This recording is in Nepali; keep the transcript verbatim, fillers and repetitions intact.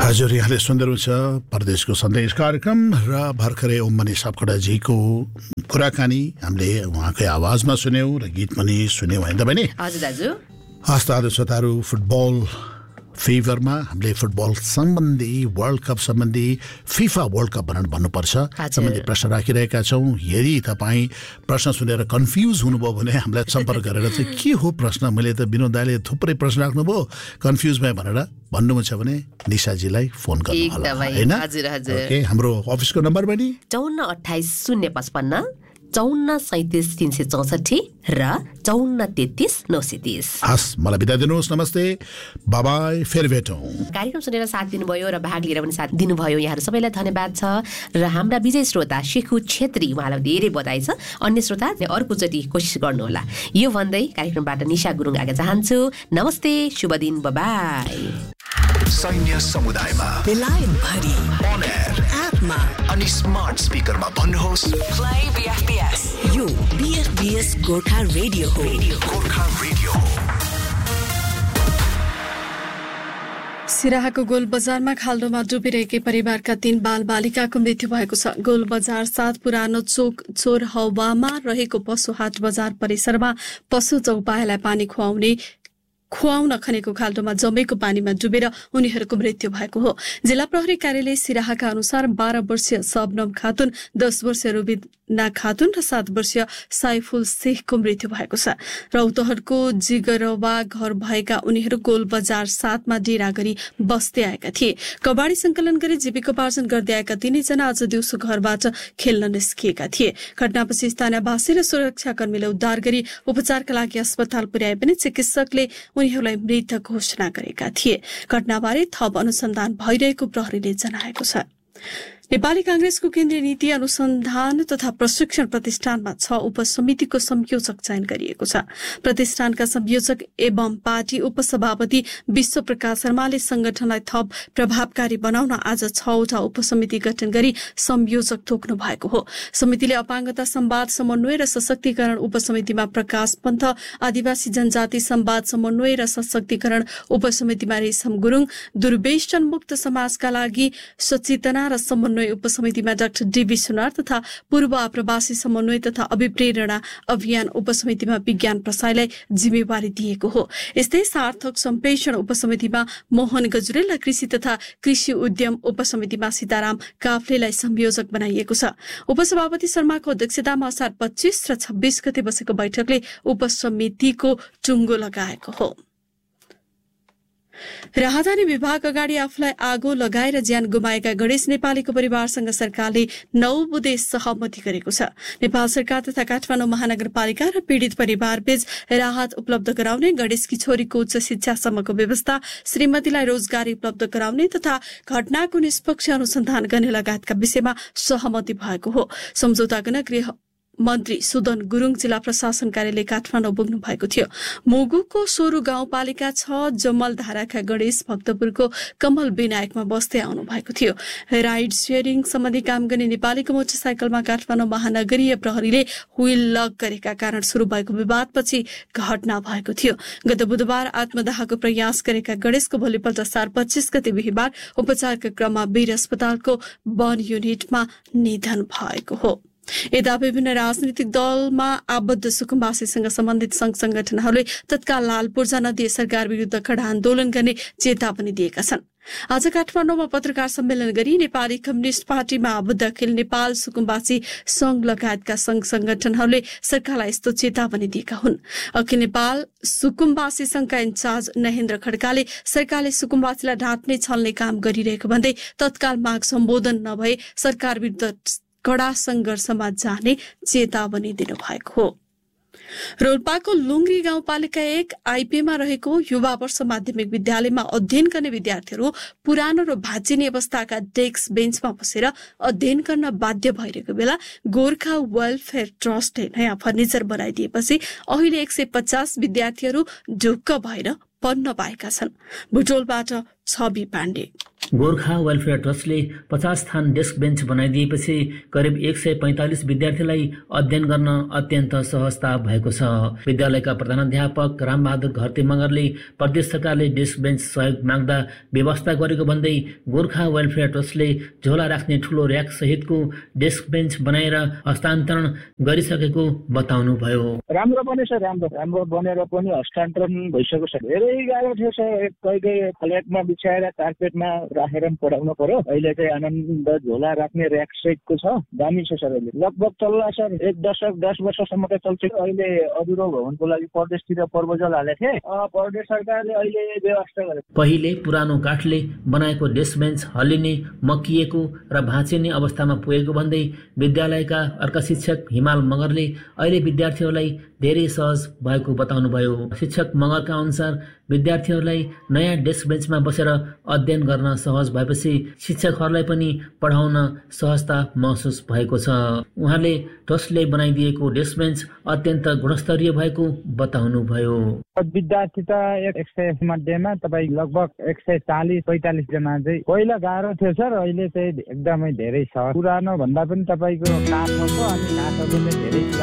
हजुर, यहाँले सुन्दै हुनुहुन्छ परदेशको सन्देश कार्यक्रम र भर्खरै ओम मणि सापकोटाजीको कुराकानी हामीले उहाँकै आवाजमा सुन्यौँ र गीत पनि सुन्यौँ होइन त बहिनी? हजुर दाजु। हस् त श्रोताहरू, फुटबल फेभरमा हामीले फुटबल सम्बन्धी वर्ल्ड कप सम्बन्धी फिफा वर्ल्ड कप भनेर भन्नुपर्छ सम्बन्धी प्रश्न राखिरहेका छौँ। यदि तपाईँ प्रश्न सुनेर कन्फ्युज हुनुभयो भने हामीलाई सम्पर्क गरेर चाहिँ के हो प्रश्न, मैले त विनोद दाइले थुप्रै प्रश्न राख्नुभयो, कन्फ्युज भयो भनेर भन्नुहुन्छ भने निशाजीलाई फोन गर्नु होला हैन? हजुर हजुर। ओके, हाम्रो अफिसको नम्बर पनि चौन्न अठाइस शून्य पचपन्न चौन्न सैतिस तीन सय चौसठी र चौन्न तेत्तिस नौ सय तीस। हस्, मलाई बिदा दिनुहोस्, नमस्ते, बाबाई, फेरि भेटौँ। कार्यक्रम सुनेर साथ दिनुभयो र भाग लिएर पनि साथ दिनुभयो, यहाँहरू सबैलाई धन्यवाद छ। र हाम्रा विजय श्रोता शेखु छेत्री, उहाँलाई धेरै बधाई छ। अन्य श्रोता अर्कोचोटि कोसिस गर्नुहोला। यो भन्दै कार्यक्रमबाट निशा गुरुङ आगे चाहन्छु। नमस्ते, शुभ दिन, बाबाई। सैन्य समुदायमा बेलायत भरि अन एयर एपमा अनि स्मार्ट स्पिकरमा भन्नुहोस् प्ले बीएफबीएस। यो बीएफबीएस गोर्खा रेडियो हो। गोर्खा रेडियो हो। सिराहाको गोल बजारमा खाल्डोमा डुबिरहेकै परिवारका तीन बाल बालिकाको मृत्यु भएको छ। गोल बजार साथ पुरानो चोक चोर हवामा रहेको पशु हाट बजार परिसरमा पशु चौपायालाई पानी खुवाउने खुवाउन खनेको खाल्डोमा जमेको पानीमा डुबेर उनीहरूको मृत्यु भएको हो। जिल्ला प्रहरी कार्यालय सिराहाका अनुसार बाह्र वर्षीय सबनम खातुन, दस वर्षीय रुबिना खातुन र सात वर्षीय साइफुल शेखको मृत्यु भएको छ। रौतहटको जिगरवा घर भएका उनीहरू गोल बजार सातमा डेरा गरी बस्दै आएका थिए। कबाडी संकलन गरी जीविकोपार्जन गर्दै आएका तीनैजना आज दिउँसो घरबाट खेल्न निस्किएका थिए। घटनापछि स्थानीयवासी र सुरक्षाकर्मीले उद्धार गरी उपचारका लागि अस्पताल पुर्याए पनि चिकित्सकले उनीहरूलाई मृत घोषणा गरेका थिए। घटनाबारे थप अनुसन्धान भइरहेको प्रहरीले जनाएको छ। नेपाली कांग्रेसको केन्द्रीय नीति अनुसन्धान तथा प्रशिक्षण प्रतिष्ठानमा छ उपसमितिको संयोजक चयन गरिएको छ। प्रतिष्ठानका संयोजक एवं पार्टी उपसभापति विश्व प्रकाश शर्माले संगठनलाई थप प्रभावकारी बनाउन आज छवटा उपसमिति गठन गरी संयोजक तोक्नु भएको हो। समितिले अपाङ्गता संवाद समन्वय र सशक्तिकरण उपसमितिमा प्रकाश पन्थ, आदिवासी जनजाति संवाद समन्वय र सशक्तिकरण उपसमितिमा रेशम गुरुङ, दुर्वेशन मुक्त समाजका लागि सचेतना र समन्वय उपसमितिमा डाक्टर डीबी सुनार तथा पूर्व आप्रवासी समन्वय तथा अभिप्रेरणा अभियान उपसमितिमा विज्ञान प्रसाईलाई जिम्मेवारी दिएको हो। यस्तै सार्थक सम्प्रेषण उपसमितिमा मोहन गजुरेल र कृषि तथा कृषि उद्यम उपसमितिमा सीताराम काफ्लेलाई संयोजक बनाइएको छ। उपसभापति शर्माको अध्यक्षतामा असार पच्चीस र छब्बीस गते बसेको बैठकले उपसमितिको टुङ्गो लगाएको हो। राहदानी विभाग अगाडि आफूलाई आगो लगाएर ज्यान गुमाएका गणेश नेपालीको परिवारसँग सरकारले नौ बुँदे सहमति गरेको छ। नेपाल सरकार तथा काठमाडौँ महानगरपालिका र पीड़ित परिवारबीच राहत उपलब्ध गराउने, गणेशकी छोरीको उच्च शिक्षासम्मको व्यवस्था, श्रीमतीलाई रोजगारी उपलब्ध गराउने तथा घटनाको निष्पक्ष अनुसन्धान गर्ने लगायतका विषयमा सहमति भएको हो। सम्झौता गर्न गृह मन्त्री सुदन गुरुङ जिल्ला प्रशासन कार्यालय काठमाडौँ पुग्नु भएको थियो। मुगुको सोरु गाउँपालिका छ जमलधाराका गणेश भक्तपुरको कमल विनायकमा बस्दै आउनु भएको थियो। राइड सेयरिङ सम्बन्धी काम गर्ने नेपालीको मोटरसाइकलमा काठमाडौँ महानगरीय प्रहरीले व्हील लक गरेका कारण शुरू भएको विवादपछि घटना भएको थियो। गत बुधबार आत्मदाहको प्रयास गरेका गणेशको भोलिपल्ट सार पच्चीस गते बिहिबार उपचारका क्रममा वीर अस्पतालको वन युनिटमा निधन भएको हो। यता विभिन्न राजनीतिक दलमा आबद्ध सुकुम्बासीसँग सम्बन्धित संघ संगठनहरूले तत्काल लाल पूर्जा नदिए सरकार विरुद्ध कडा आन्दोलन गर्ने चेतावनी दिएका छन्। आज काठमाडौँमा पत्रकार सम्मेलन गरी नेपाली कम्युनिष्ट पार्टीमा आबद्ध अखिल नेपाल सुकुम्बासी संघ लगायतका संघ संगठनहरूले सरकारलाई यस्तो चेतावनी दिएका हुन्। अखिल नेपाल सुकुम्बासी संघका इन्चार्ज नहेन्द्र खड्काले सरकारले सुकुम्बासीलाई ढाँट्ने छल्ने काम गरिरहेको भन्दै तत्काल माग सम्बोधन नभए सरकार विरुद्ध कडा संघर्षमा जाने चेतावनी दिनुभएको हो। रोल्पाको लुङ्ग्री गाउँपालिका एक आइपीमा रहेको युवा वर्ष माध्यमिक विद्यालयमा अध्ययन गर्ने विद्यार्थीहरू पुरानो र भाँचिने अवस्थाका डेस्क बेन्चमा बसेर अध्ययन गर्न बाध्य भइरहेको बेला गोर्खा वेलफेयर ट्रस्टले नयाँ फर्निचर बनाइदिएपछि अहिले एक सय पचास विद्यार्थीहरू ढुक्क भएर पढ्न पाएका छन्। बुटोलबाट छवि पाण्डे। गोर्खा वेलफेयर ट्रस्टले पचास स्थान डेस्क बेन्च बनाइदिएपछि करिब एक सय पैंतालिस विद्यार्थीलाई अध्ययन गर्न अत्यन्त सहजता भएको छ। विद्यालयका प्रधानाध्यापक रामबहादुर घरते मगरले प्रदेश सरकारले डेस्क बेन्च सहयोग माग्दा व्यवस्था गरेको भन्दै गोर्खा वेलफेयर ट्रस्टले झोला राख्ने ठूलो र्याक सहितको डेस्क बेन्च बनाएर हस्तान्तरण गरिसकेको बताउनुभयो। राम्रो पनि छ, राम्रो राम्रो बनेर पनि हस्तान्तरण भइसकेको छ। धेरै गाह्रो थियो सर, कहीँ कहीँ फ्ल्याटमा बिछाएर कार्पेटमा राखेर पढाउनु पर्यो। अहिले चाहिँ आनन्द झोला राख्ने र्याक सहितको छ, दामी छ सर। अहिले लगभग चल्ला सर, एक दशक दस वर्षसम्मकै चल्छ। अहिले अधुरो भवनको लागि प्रदेशतिर प्रपोजल हालेको थिए, प्रदेश सरकारले अहिले व्यवस्था गरे। पहिले पुरानो काठले बनाएको डेस्क बेन्च हल्लिने, मकिएको र भाँचिने अवस्थामा पुगेको भन्दै विद्यालयका अर्का शिक्षक हिमाल मगरले अहिले विद्यार्थीहरूलाई धेरै सहज भएको बताउनुभयो। शिक्षक मगरका अनुसार विद्यार्थीहरूलाई नयाँ डेस्क बेन्चमा बसेर अध्ययन गर्न सहज भएपछि शिक्षकहरूलाई पनि पढाउन सहजता महसुस भएको छ। उहाँले ट्रस्टले बनाइदिएको डेस्क बेन्च अत्यन्त गुणस्तरीय भएको बताउनुभयो। विद्यार्थी त एक सय मध्येमा तपाईँ लगभग एक सय चालिस पैँतालिस जना चाहिँ पहिला गाह्रो थियो सर, अहिले चाहिँ एकदमै धेरै छ। पुरानो भन्दा पनि तपाईँको काठको अनि काठको चाहिँ धेरै